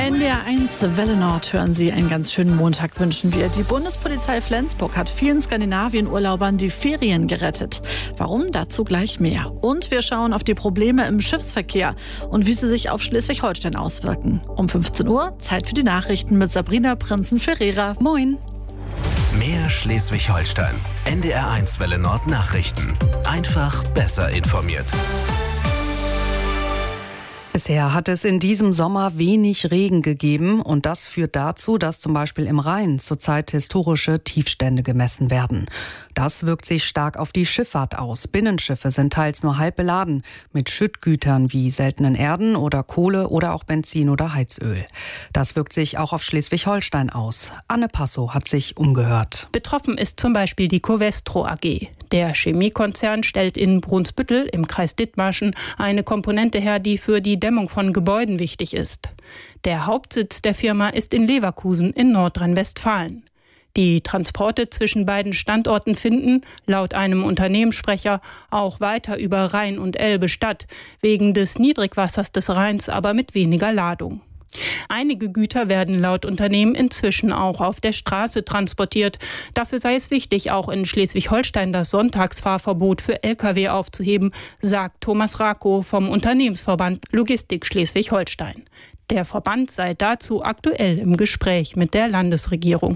NDR1 Welle Nord hören Sie. Einen ganz schönen Montag wünschen wir. Die Bundespolizei Flensburg hat vielen Skandinavien-Urlaubern die Ferien gerettet. Warum? Dazu gleich mehr. Und wir schauen auf die Probleme im Schiffsverkehr und wie sie sich auf Schleswig-Holstein auswirken. Um 15 Uhr Zeit für die Nachrichten mit Sabrina Prinzen-Ferreira. Moin. Mehr Schleswig-Holstein. NDR1 Welle Nord Nachrichten. Einfach besser informiert. Bisher hat es in diesem Sommer wenig Regen gegeben und das führt dazu, dass zum Beispiel im Rhein zurzeit historische Tiefstände gemessen werden. Das wirkt sich stark auf die Schifffahrt aus. Binnenschiffe sind teils nur halb beladen mit Schüttgütern wie seltenen Erden oder Kohle oder auch Benzin oder Heizöl. Das wirkt sich auch auf Schleswig-Holstein aus. Anne Passow hat sich umgehört. Betroffen ist zum Beispiel die Covestro AG. Der Chemiekonzern stellt in Brunsbüttel im Kreis Dithmarschen eine Komponente her, die für die Dämmung von Gebäuden wichtig ist. Der Hauptsitz der Firma ist in Leverkusen in Nordrhein-Westfalen. Die Transporte zwischen beiden Standorten finden, laut einem Unternehmenssprecher, auch weiter über Rhein und Elbe statt, wegen des Niedrigwassers des Rheins aber mit weniger Ladung. Einige Güter werden laut Unternehmen inzwischen auch auf der Straße transportiert. Dafür sei es wichtig, auch in Schleswig-Holstein das Sonntagsfahrverbot für Lkw aufzuheben, sagt Thomas Rakow vom Unternehmensverband Logistik Schleswig-Holstein. Der Verband sei dazu aktuell im Gespräch mit der Landesregierung.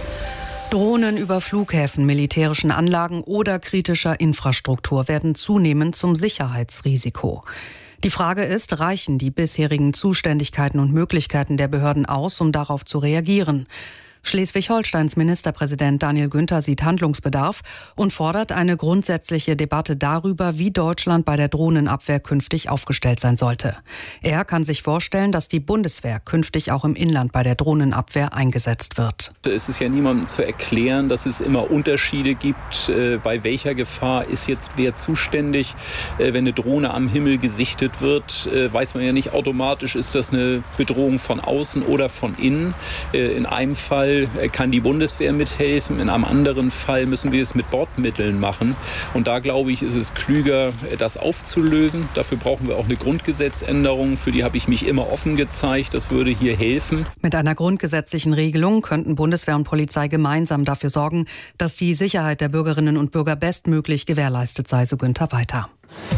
Drohnen über Flughäfen, militärischen Anlagen oder kritischer Infrastruktur werden zunehmend zum Sicherheitsrisiko. Die Frage ist, reichen die bisherigen Zuständigkeiten und Möglichkeiten der Behörden aus, um darauf zu reagieren? Schleswig-Holsteins Ministerpräsident Daniel Günther sieht Handlungsbedarf und fordert eine grundsätzliche Debatte darüber, wie Deutschland bei der Drohnenabwehr künftig aufgestellt sein sollte. Er kann sich vorstellen, dass die Bundeswehr künftig auch im Inland bei der Drohnenabwehr eingesetzt wird. Es ist ja niemandem zu erklären, dass es immer Unterschiede gibt, bei welcher Gefahr ist jetzt wer zuständig. Wenn eine Drohne am Himmel gesichtet wird, weiß man ja nicht automatisch, ist das eine Bedrohung von außen oder von innen. In einem Fall kann die Bundeswehr mithelfen, in einem anderen Fall müssen wir es mit Bordmitteln machen. Und da, glaube ich, ist es klüger, das aufzulösen. Dafür brauchen wir auch eine Grundgesetzänderung, für die habe ich mich immer offen gezeigt. Das würde hier helfen. Mit einer grundgesetzlichen Regelung könnten Bundeswehr und Polizei gemeinsam dafür sorgen, dass die Sicherheit der Bürgerinnen und Bürger bestmöglich gewährleistet sei, so Günther weiter.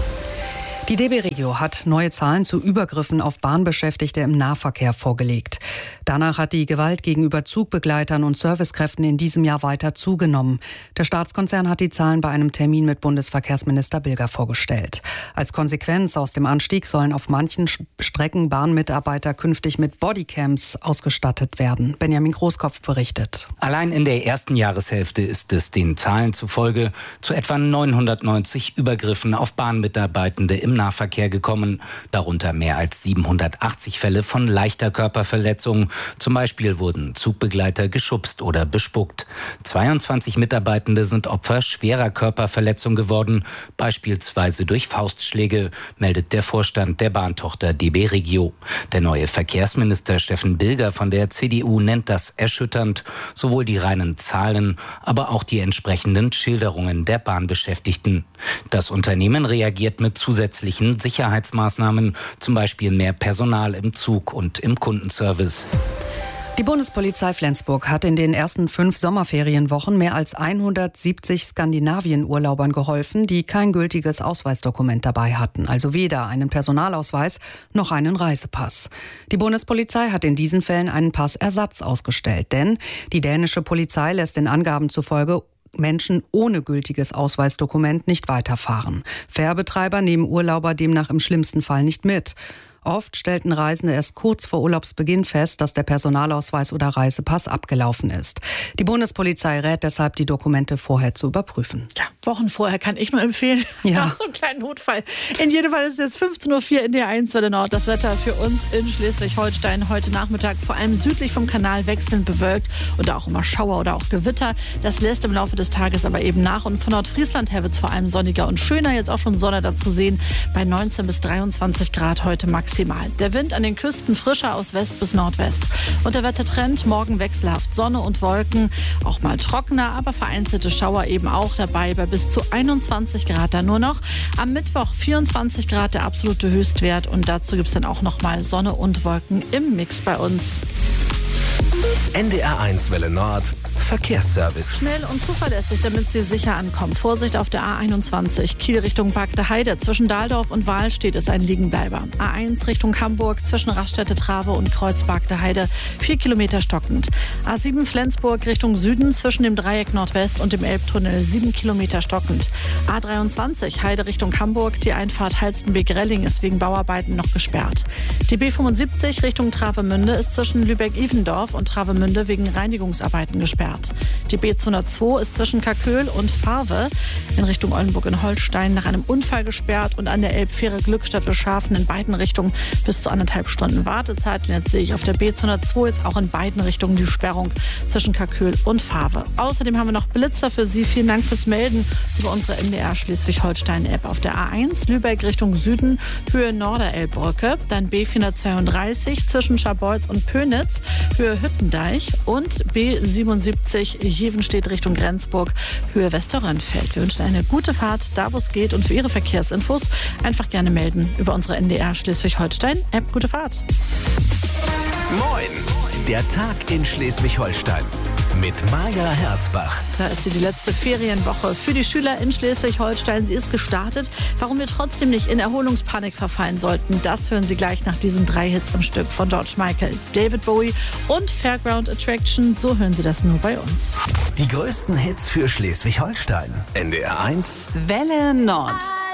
Die DB Regio hat neue Zahlen zu Übergriffen auf Bahnbeschäftigte im Nahverkehr vorgelegt. Danach hat die Gewalt gegenüber Zugbegleitern und Servicekräften in diesem Jahr weiter zugenommen. Der Staatskonzern hat die Zahlen bei einem Termin mit Bundesverkehrsminister Bilger vorgestellt. Als Konsequenz aus dem Anstieg sollen auf manchen Strecken Bahnmitarbeiter künftig mit Bodycams ausgestattet werden. Benjamin Großkopf berichtet. Allein in der ersten Jahreshälfte ist es den Zahlen zufolge zu etwa 990 Übergriffen auf Bahnmitarbeitende im Nahverkehr gekommen, darunter mehr als 780 Fälle von leichter Körperverletzung. Zum Beispiel wurden Zugbegleiter geschubst oder bespuckt. 22 Mitarbeitende sind Opfer schwerer Körperverletzung geworden, beispielsweise durch Faustschläge, meldet der Vorstand der Bahntochter DB Regio. Der neue Verkehrsminister Steffen Bilger von der CDU nennt das erschütternd, sowohl die reinen Zahlen, aber auch die entsprechenden Schilderungen der Bahnbeschäftigten. Das Unternehmen reagiert mit zusätzlichen Sicherheitsmaßnahmen, zum Beispiel mehr Personal im Zug und im Kundenservice. Die Bundespolizei Flensburg hat in den ersten 5 Sommerferienwochen mehr als 170 Skandinavien-Urlaubern geholfen, die kein gültiges Ausweisdokument dabei hatten, also weder einen Personalausweis noch einen Reisepass. Die Bundespolizei hat in diesen Fällen einen Passersatz ausgestellt, denn die dänische Polizei lässt den Angaben zufolge Menschen ohne gültiges Ausweisdokument nicht weiterfahren. Fährbetreiber nehmen Urlauber demnach im schlimmsten Fall nicht mit. Oft stellten Reisende erst kurz vor Urlaubsbeginn fest, dass der Personalausweis oder Reisepass abgelaufen ist. Die Bundespolizei rät deshalb, die Dokumente vorher zu überprüfen. Ja, Wochen vorher kann ich nur empfehlen. Ja. So einen kleinen Notfall. In jedem Fall ist es jetzt 15.04 Uhr in der 1 Welle Nord. Das Wetter für uns in Schleswig-Holstein heute Nachmittag vor allem südlich vom Kanal wechselnd bewölkt oder auch immer Schauer oder auch Gewitter. Das lässt im Laufe des Tages aber eben nach. Und von Nordfriesland her wird es vor allem sonniger und schöner. Jetzt auch schon Sonne dazu sehen bei 19 bis 23 Grad heute maximal. maximal. Der Wind an den Küsten frischer aus West bis Nordwest. Und der Wettertrend morgen wechselhaft. Sonne und Wolken, auch mal trockener, aber vereinzelte Schauer eben auch dabei bei bis zu 21 Grad dann nur noch. Am Mittwoch 24 Grad der absolute Höchstwert und dazu gibt es dann auch noch mal Sonne und Wolken im Mix bei uns. NDR1 Welle Nord Verkehrsservice. Schnell und zuverlässig, damit Sie sicher ankommen. Vorsicht auf der A21, Kiel Richtung Bagde Heide. Zwischen Dahldorf und Wahlstedt ist ein Liegenbleiber. A1 Richtung Hamburg, zwischen Raststätte Trave und Kreuz Bagde Heide, 4 Kilometer stockend. A7 Flensburg Richtung Süden, zwischen dem Dreieck Nordwest und dem Elbtunnel, 7 Kilometer stockend. A23 Heide Richtung Hamburg, die Einfahrt Halstenbek-Relling ist wegen Bauarbeiten noch gesperrt. Die B75 Richtung Travemünde ist zwischen Lübeck-Ivendorf und Travemünde wegen Reinigungsarbeiten gesperrt. Die B202 ist zwischen Kaköhl und Fahrwe in Richtung Oldenburg in Holstein nach einem Unfall gesperrt und an der Elbfähre Glückstadt-Wilschafen in beiden Richtungen bis zu 1,5 Stunden Wartezeit. Und jetzt sehe ich auf der B202 jetzt auch in beiden Richtungen die Sperrung zwischen Kaköhl und Fahrwe. Außerdem haben wir noch Blitzer für Sie. Vielen Dank fürs Melden über unsere MDR Schleswig-Holstein-App. Auf der A1 Lübeck Richtung Süden, Höhe Norderelbbrücke, dann B432 zwischen Scharbeutz und Pönitz, Höhe Hüttendeich und B77 Jevenstedt Richtung Grenzburg, Höhe Westerrönfeld. Wir wünschen eine gute Fahrt, da wo es geht, und für Ihre Verkehrsinfos einfach gerne melden über unsere NDR Schleswig-Holstein-App. Gute Fahrt. Moin, der Tag in Schleswig-Holstein mit Maja Herzbach. Da ist sie die letzte Ferienwoche für die Schüler in Schleswig-Holstein. Sie ist gestartet. Warum wir trotzdem nicht in Erholungspanik verfallen sollten, das hören Sie gleich nach diesen 3 Hits am Stück von George Michael, David Bowie und Fairground Attraction. So hören Sie das nur bei uns. Die größten Hits für Schleswig-Holstein. NDR1 Welle Nord.